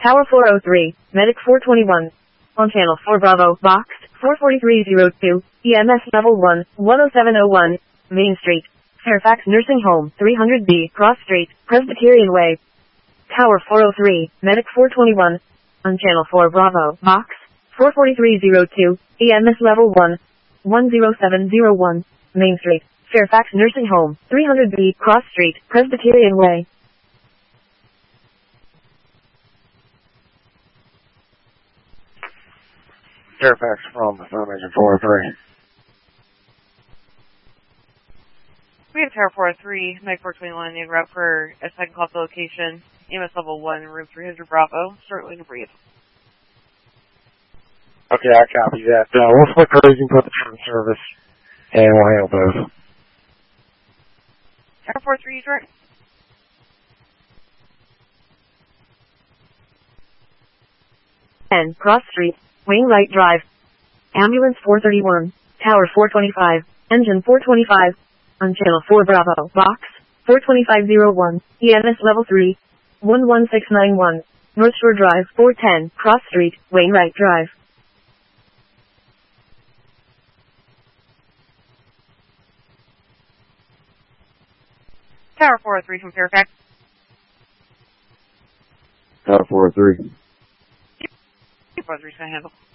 Tower 403, Medic 421. On Channel 4 Bravo, Box 44302, EMS Level 1, 10701, Main Street, Fairfax Nursing Home, 300B, Cross Street, Presbyterian Way. Tower 403, Medic 421. On Channel 4 Bravo, Box 44302, EMS Level 1, 10701, Main Street, Fairfax Nursing Home, 300B, Cross Street, Presbyterian Way. Fairfax from Information 403. We have Tower 403, Meg 421, en route for a second call to location, EMS Level 1, room 300 Bravo, starting to breathe. Okay, I copy that. We'll split crews and put the phone service, and we'll handle those. Tower 403, direct. And Cross Street, Wainwright Drive. Ambulance 431, Tower 425, Engine 425. On Channel 4 Bravo, Box 42501, EMS Level 3, 11691, North Shore Drive 410, Cross Street, Wainwright Drive. Tower 403 from Fairfax. Tower 403. 403 is going to handle.